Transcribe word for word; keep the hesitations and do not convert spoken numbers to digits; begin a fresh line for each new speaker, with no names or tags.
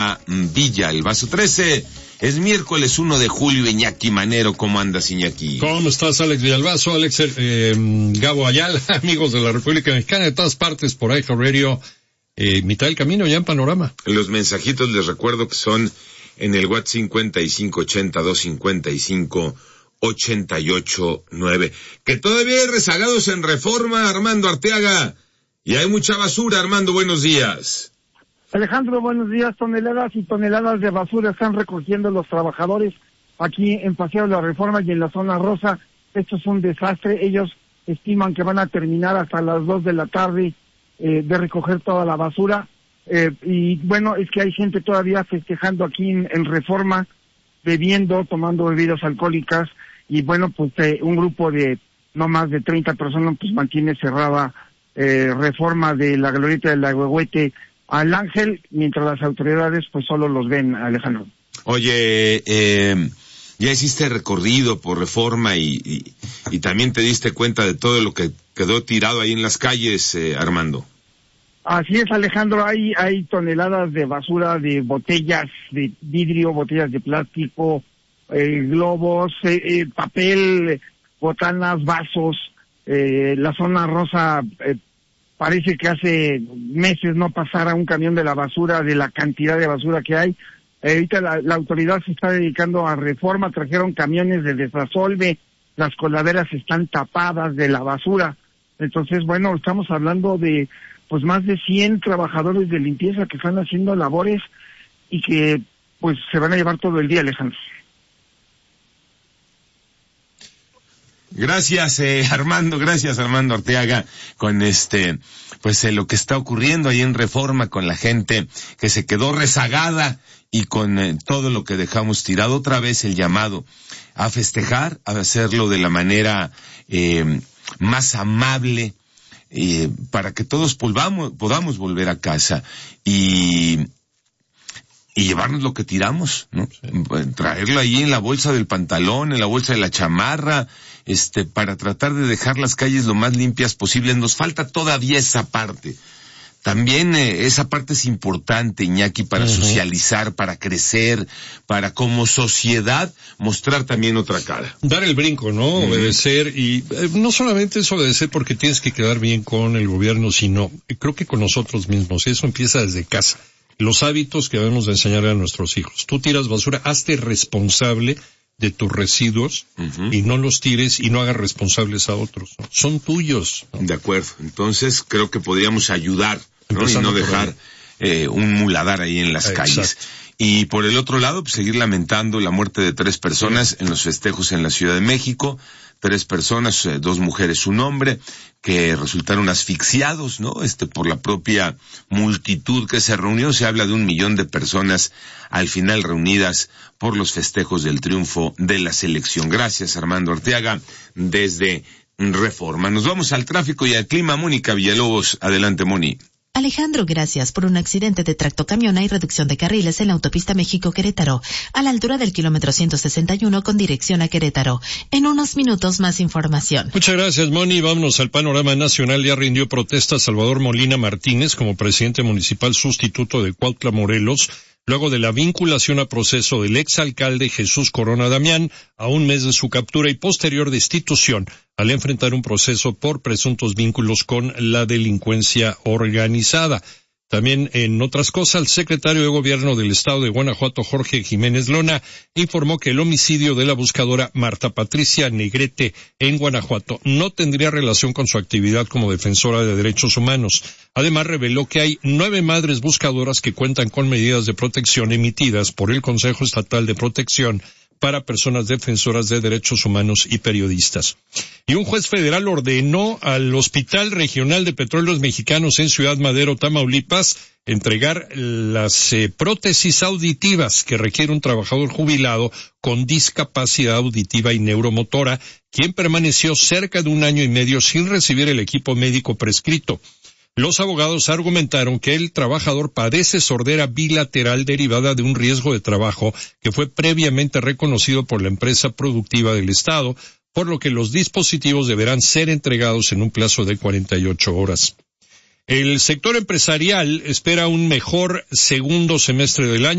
Avenida Villa El Vaso trece. Es miércoles uno de julio. Iñaki Manero, ¿cómo andas, Iñaki?
¿Cómo estás, Alex Villalbazo? Alex, eh, Gabo Ayala, amigos de la República Mexicana, de todas partes, por ahí, Radio, eh, mitad del camino ya en Panorama.
Los mensajitos les recuerdo que son en el WhatsApp cincuenta y cinco ochenta, doscientos cincuenta y cinco, ochenta y ocho nueve. Que todavía hay rezagados en Reforma, Armando Arteaga, y hay mucha basura. Armando, buenos días.
Alejandro, buenos días. Toneladas y toneladas de basura están recogiendo los trabajadores aquí en Paseo de la Reforma y en la zona rosa. Esto es un desastre. Ellos estiman que van a terminar hasta las dos de la tarde eh, de recoger toda la basura. Eh, y bueno, es que hay gente todavía festejando aquí en, en Reforma, bebiendo, tomando bebidas alcohólicas. Y bueno, pues eh, un grupo de no más de treinta personas pues mantiene cerrada eh, Reforma de la Glorieta de la Huehuete al Ángel, mientras las autoridades pues solo los ven, Alejandro.
Oye, eh, ya hiciste recorrido por Reforma y, y, y también te diste cuenta de todo lo que quedó tirado ahí en las calles, eh, Armando.
Así es, Alejandro, hay hay toneladas de basura, de botellas de vidrio, botellas de plástico, eh, globos, eh, eh, papel, botanas, vasos. Eh, la zona rosa eh, parece que hace meses no pasara un camión de la basura, de la cantidad de basura que hay. Eh, ahorita la, la autoridad se está dedicando a Reforma, trajeron camiones de desasolve, las coladeras están tapadas de la basura. Entonces, bueno, estamos hablando de pues más de cien trabajadores de limpieza que están haciendo labores y que pues se van a llevar todo el día, Alejandro.
Gracias, eh, Armando, gracias, Armando Arteaga, con este, pues eh, lo que está ocurriendo ahí en Reforma con la gente que se quedó rezagada y con eh, todo lo que dejamos tirado. Otra vez el llamado a festejar, a hacerlo de la manera eh, más amable, eh, para que todos podamos, podamos volver a casa y... y llevarnos lo que tiramos, ¿no? Sí. Traerlo ahí en la bolsa del pantalón, en la bolsa de la chamarra, este, para tratar de dejar las calles lo más limpias posible. Nos falta todavía esa parte. También eh, esa parte es importante, Iñaki, para uh-huh. socializar, para crecer, para como sociedad mostrar también otra cara.
Dar el brinco, ¿no? Uh-huh. Obedecer, y eh, no solamente es obedecer porque tienes que quedar bien con el gobierno, sino creo que con nosotros mismos. Eso empieza desde casa. Los hábitos que debemos de enseñar a nuestros hijos. Tú tiras basura, hazte responsable de tus residuos uh-huh. y no los tires y no hagas responsables a otros, ¿no? Son tuyos, ¿no?
De acuerdo. Entonces creo que podríamos ayudar, ¿no? Y no dejar eh, un muladar ahí en las Exacto. calles. Y por el otro lado, pues, seguir lamentando la muerte de tres personas en los festejos en la Ciudad de México. Tres personas, eh, dos mujeres, un hombre, que resultaron asfixiados, ¿no? Este, por la propia multitud que se reunió. Se habla de un millón de personas al final reunidas por los festejos del triunfo de la selección. Gracias, Armando Arteaga, desde Reforma. Nos vamos al tráfico y al clima. Mónica Villalobos, adelante, Moni.
Alejandro, gracias. Por un accidente de tractocamión hay reducción de carriles en la autopista México-Querétaro, a la altura del kilómetro ciento sesenta y uno con dirección a Querétaro. En unos minutos más información.
Muchas gracias, Moni. Vámonos al panorama nacional. Ya rindió protesta Salvador Molina Martínez como presidente municipal sustituto de Cuautla, Morelos, luego de la vinculación a proceso del exalcalde Jesús Corona Damián a un mes de su captura y posterior destitución al enfrentar un proceso por presuntos vínculos con la delincuencia organizada. También, en otras cosas, el secretario de Gobierno del Estado de Guanajuato, Jorge Jiménez Lona, informó que el homicidio de la buscadora Marta Patricia Negrete en Guanajuato no tendría relación con su actividad como defensora de derechos humanos. Además, reveló que hay nueve madres buscadoras que cuentan con medidas de protección emitidas por el Consejo Estatal de Protección para personas defensoras de derechos humanos y periodistas. Y un juez federal ordenó al Hospital Regional de Petróleos Mexicanos en Ciudad Madero, Tamaulipas, entregar las eh, prótesis auditivas que requiere un trabajador jubilado con discapacidad auditiva y neuromotora, quien permaneció cerca de un año y medio sin recibir el equipo médico prescrito. Los abogados argumentaron que el trabajador padece sordera bilateral derivada de un riesgo de trabajo que fue previamente reconocido por la empresa productiva del Estado, por lo que los dispositivos deberán ser entregados en un plazo de cuarenta y ocho horas. El sector empresarial espera un mejor segundo semestre del año.